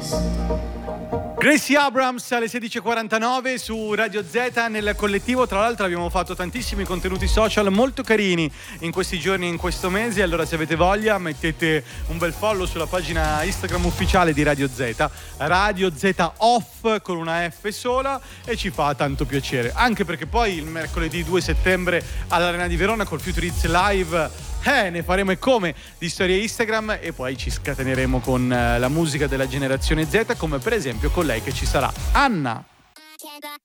Gracie Abrams alle 16.49 su Radio Z nel collettivo. Tra l'altro abbiamo fatto tantissimi contenuti social molto carini in questi giorni, in questo mese. Allora se avete voglia mettete un bel follow sulla pagina Instagram ufficiale di Radio Z, Radio Z Off con una F sola, e ci fa tanto piacere, anche perché poi il mercoledì 2 settembre all'Arena di Verona col Futuriz Live ne faremo e come di storie Instagram, e poi ci scateneremo con la musica della generazione Z, come per esempio con lei che ci sarà, Anna.